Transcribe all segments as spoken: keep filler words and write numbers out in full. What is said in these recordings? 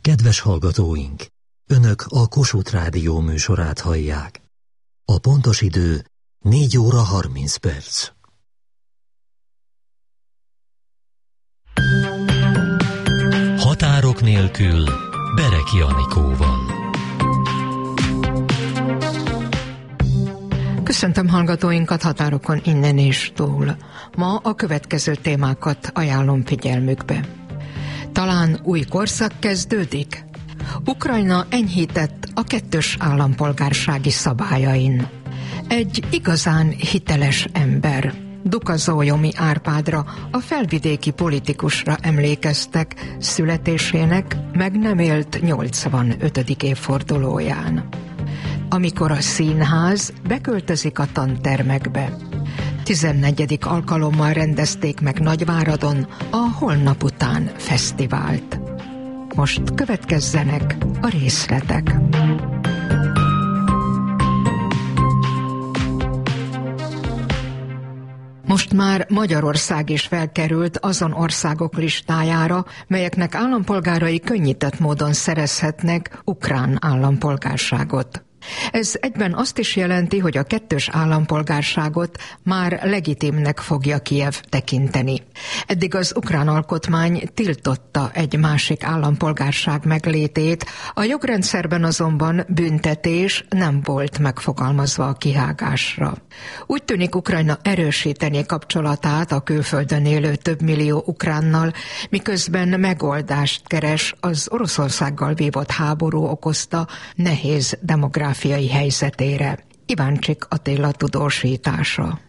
Kedves hallgatóink! Önök a Kossuth Rádió műsorát hallják. A pontos idő négy óra harminc perc. Határok nélkül Bereki Anikóval. Köszöntöm hallgatóinkat határokon innen és túl. Ma a következő témákat ajánlom figyelmükbe. Talán új korszak kezdődik? Ukrajna enyhített a kettős állampolgársági szabályain. Egy igazán hiteles ember, Dukazolyomi Árpádra, a felvidéki politikusra emlékeztek születésének meg nem élt nyolcvanötödik évfordulóján. Amikor a színház beköltözik a tantermekbe. tizennegyedik alkalommal rendezték meg Nagyváradon a Holnap után fesztivált. Most következzenek a részletek. Most már Magyarország is felkerült azon országok listájára, melyeknek állampolgárai könnyített módon szerezhetnek ukrán állampolgárságot. Ez egyben azt is jelenti, hogy a kettős állampolgárságot már legitimnek fogja Kijev tekinteni. Eddig az ukrán alkotmány tiltotta egy másik állampolgárság meglétét, a jogrendszerben azonban büntetés nem volt megfogalmazva a kihágásra. Úgy tűnik, Ukrajna erősítené kapcsolatát a külföldön élő több millió ukránnal, miközben megoldást keres az Oroszországgal vívott háború okozta nehéz demográfiai helyzetére. Iváncsik Attila tudósítása.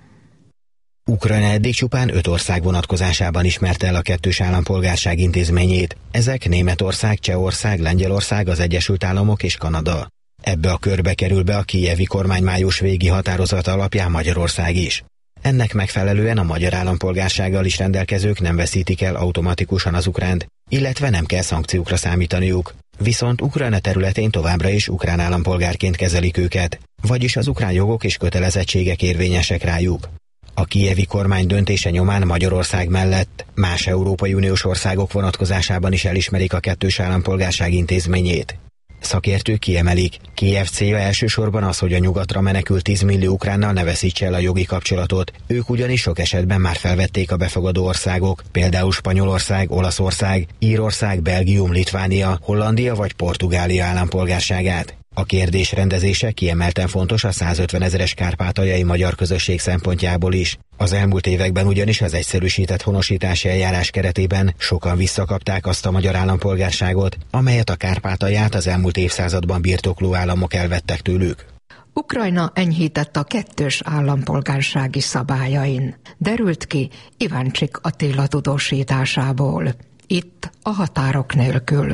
Ukrajna eddig csupán öt ország vonatkozásában ismerte el a kettős állampolgárság intézményét. Ezek Németország, Csehország, Lengyelország, az Egyesült Államok és Kanada. Ebbe a körbe kerül be a kijevi kormány május végi határozata alapján Magyarország is. Ennek megfelelően a magyar állampolgársággal is rendelkezők nem veszítik el automatikusan az ukránt, illetve nem kell szankciókra számítaniuk. Viszont Ukrajna területén továbbra is ukrán állampolgárként kezelik őket, vagyis az ukrán jogok és kötelezettségek érvényesek rájuk. A kijevi kormány döntése nyomán Magyarország mellett más Európai Uniós országok vonatkozásában is elismerik a kettős állampolgárság intézményét. Szakértők kiemelik, Kijev célja elsősorban az, hogy a nyugatra menekült tíz millió ukránnal ne veszítse el a jogi kapcsolatot, ők ugyanis sok esetben már felvették a befogadó országok, például Spanyolország, Olaszország, Írország, Belgium, Litvánia, Hollandia vagy Portugália állampolgárságát. A kérdés rendezése kiemelten fontos a százötvenezeres kárpátaljai magyar közösség szempontjából is. Az elmúlt években ugyanis az egyszerűsített honosítási eljárás keretében sokan visszakapták azt a magyar állampolgárságot, amelyet a Kárpátalját az elmúlt évszázadban birtokló államok elvettek tőlük. Ukrajna enyhített a kettős állampolgársági szabályain. Derült ki Iváncsik Attila tudósításából. Itt a határok nélkül.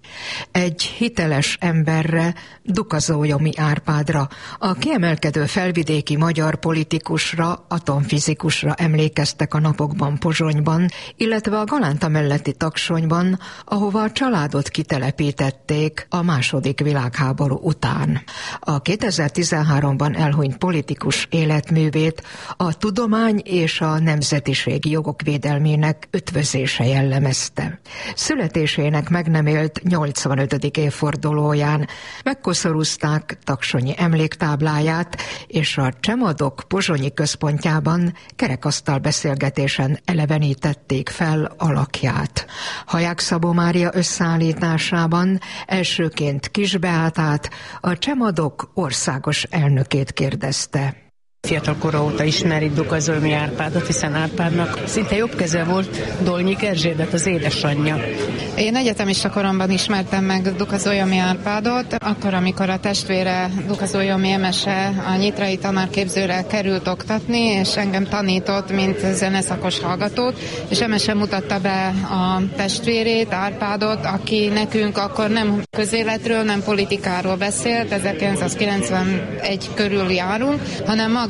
Egy hiteles emberre, Dukazolyomi Árpádra, a kiemelkedő felvidéki magyar politikusra, atomfizikusra emlékeztek a napokban Pozsonyban, illetve a Galánta melletti Taksonyban, ahova a családot kitelepítették a második világháború után. A kétezer-tizenháromban elhunyt politikus életművét a tudomány és a nemzetiségi jogok védelmének ötvözése jellemezte. Születésének meg nem élt nyolcvanötödik évfordulóján megkoszorúzták taksonyi emléktábláját, és a Csemadok pozsonyi központjában kerekasztal beszélgetésen elevenítették fel alakját. Haják Szabó Mária összeállításában elsőként Kis Beátát, a Csemadok országos elnökét kérdezte. Fiatal kora óta ismeri Dukazolyomi Árpádot, hiszen Árpádnak szinte jobb keze volt Dolnyik Erzsébet, az édesanyja. Én egyetemista koromban ismertem meg Dukazolyomi Árpádot, akkor, amikor a testvére Dukazolyomi Emese a nyitrai tanárképzőre került oktatni, és engem tanított, mint zeneszakos hallgatót, és Emese mutatta be a testvérét, Árpádot, aki nekünk akkor nem közéletről, nem politikáról beszélt, ezerkilencszázkilencvenegy körül járunk, hanem maga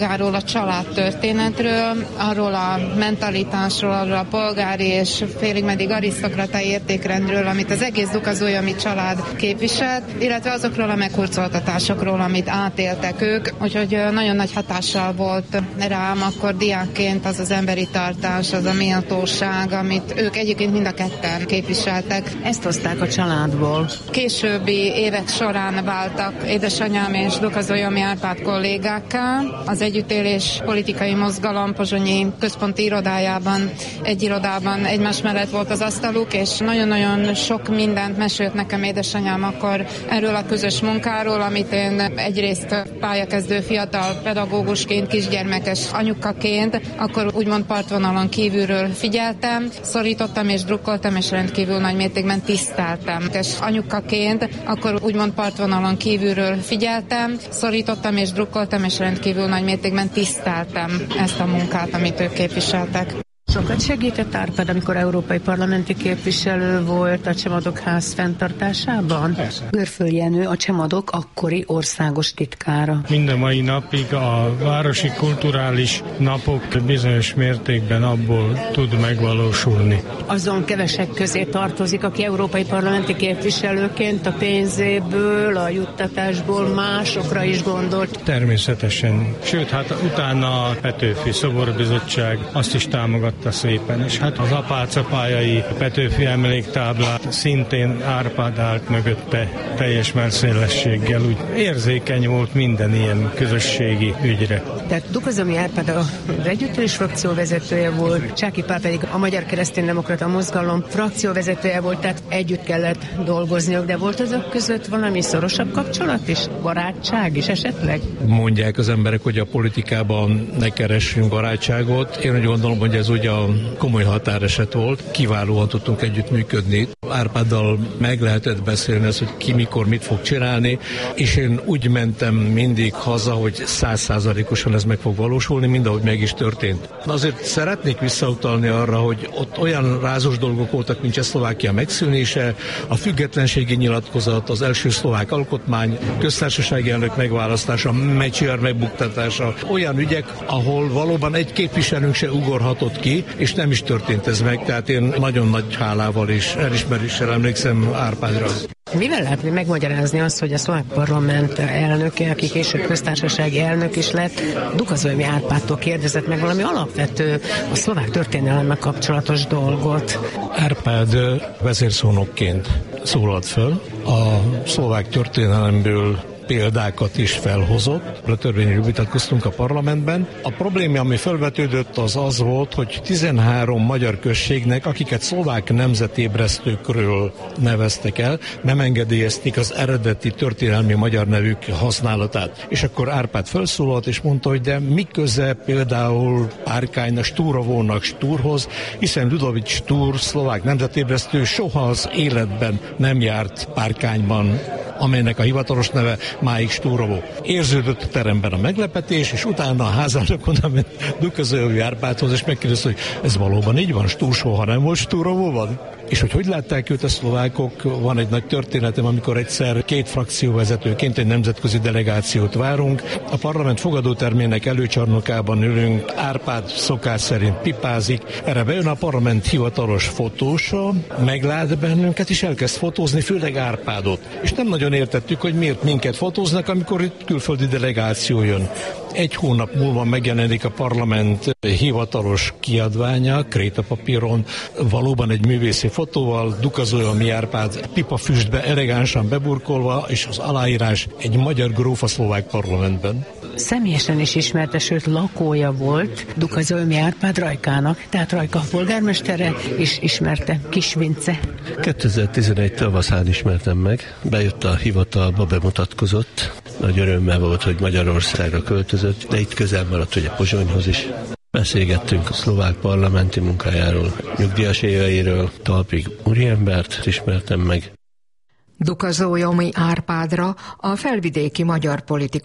magáról a család történetről, arról a mentalitásról, arról a polgári és félig meddig arisztokrata értékrendről, amit az egész Dukazolyomi család képviselt, illetve azokról a meghurcoltatásokról, amit átéltek ők, úgyhogy nagyon nagy hatással volt rám akkor diákként az az emberi tartás, az a méltóság, amit ők egyébként mind a ketten képviseltek. Ezt hozták a családból. Későbbi évek során váltak édesanyám és Dukazolyomi Árpád kollégákká. Az együttélés politikai mozgalom pozsonyi központi irodájában, egy irodában egymás mellett volt az asztaluk, és nagyon-nagyon sok mindent mesélt nekem édesanyám akkor erről a közös munkáról, amit én egyrészt pályakezdő fiatal pedagógusként, kisgyermekes anyukaként, akkor úgymond partvonalon kívülről figyeltem, szorítottam és drukkoltam, és rendkívül nagy mértékben tiszteltem. És anyukaként akkor úgymond partvonalon kívülről figyeltem, szorítottam és drukkoltam, és rendkívül nagy mértékben tiszteltem ezt a munkát, amit ők képviseltek. Sokat segített Árpád, amikor európai parlamenti képviselő volt a Csemadok ház fenntartásában? Persze. Görföl Jenő, a Csemadok akkori országos titkára. Mind a mai napig a városi kulturális napok bizonyos mértékben abból tud megvalósulni. Azon kevesek közé tartozik, aki európai parlamenti képviselőként a pénzéből, a juttatásból másokra is gondolt. Természetesen. Sőt, hát utána a Petőfi Szoborbizottság azt is támogatta szépen, és hát az apácapályai Petőfi emléktáblát szintén Árpád állt mögötte teljes merszélességgel, úgy érzékeny volt minden ilyen közösségi ügyre. Tehát Dukazolyomi Árpád az együttélés frakcióvezetője volt, Csáky Pál pedig a Magyar Kereszténydemokrata Mozgalom frakcióvezetője volt, tehát együtt kellett dolgozniuk, de volt azok között valami szorosabb kapcsolat is? Barátság is esetleg? Mondják az emberek, hogy a politikában ne keressünk barátságot. Én úgy gondolom, hogy ez ugye a komoly határeset volt. Kiválóan tudtunk együttműködni. Árpáddal meg lehetett beszélni az, hogy ki mikor mit fog csinálni, és én úgy mentem mindig haza, hogy száz százalékosan ez meg fog valósulni, mind ahogy meg is történt. Azért szeretnék visszautalni arra, hogy ott olyan rázós dolgok voltak, mint Csehszlovákia megszűnése, a függetlenségi nyilatkozat, az első szlovák alkotmány, köztársasági elnök megválasztása, Mečiar megbuktatása, olyan ügyek, ahol valóban egy képviselőnk se ugorhatott ki, és nem is történt ez meg, tehát én nagyon nagy hálával és elismeréssel emlékszem Árpádra. Mivel lehet megmagyarázni azt, hogy a szlovák parlament elnöke, aki később köztársasági elnök is lett, Dukazolyomi Árpádtól kérdezett meg valami alapvető a szlovák történelemmel kapcsolatos dolgot? Árpád vezérszónokként szólalt föl, a szlovák történelemből példákat is felhozott. A törvényről vitatkoztunk a parlamentben. A probléma, ami felvetődött, az az volt, hogy tizenhárom magyar községnek, akiket szlovák nemzetébresztőkről neveztek el, nem engedélyezték az eredeti történelmi magyar nevük használatát. És akkor Árpád felszólalt, és mondta, hogy de mi köze például Párkánynak, Stúrovónak Stúrhoz, hiszen Ludovic Stúr, szlovák nemzetébresztő soha az életben nem járt Párkányban, amelynek a hivatalos neve máig Stúrovó. Érződött a teremben a meglepetés, és utána a házának oda ment Dukazolyomi Árpádhoz, és megkérdezte, hogy ez valóban így van, Stúr soha nem volt Stúrovóban? És hogy hogy látták őt a szlovákok, van egy nagy történetem, amikor egyszer két frakcióvezetőként egy nemzetközi delegációt várunk. A parlament fogadótermének előcsarnokában ülünk, Árpád szokás szerint pipázik, erre bejön a parlament hivatalos fotósa, meglát bennünket, és elkezd fotózni, főleg Árpádot. És nem nagyon értettük, hogy miért minket fotóznak, amikor itt külföldi delegáció jön. Egy hónap múlva megjelenik a parlament hivatalos kiadványa, krétapapíron, valóban egy művészi fotóval, Dukazolyomi Árpád pipafüstbe elegánsan beburkolva, és az aláírás egy magyar gróf a szlovák parlamentben. Személyesen is ismerte, sőt lakója volt Dukazolyomi Árpád Rajkának, tehát Rajka polgármestere is ismerte, Kisvince. kétezer-tizenegy tavaszán ismertem meg, bejött a hivatalba, bemutatkozott, nagy örömmel volt, hogy Magyarországra költözött, de itt közel maradt ugye Pozsonyhoz is. Beszélgettünk a szlovák parlamenti munkájáról, nyugdíjas éveiről, talpig úriembert ismertem meg. Dukazolyomi Árpádra a felvidéki magyar politikus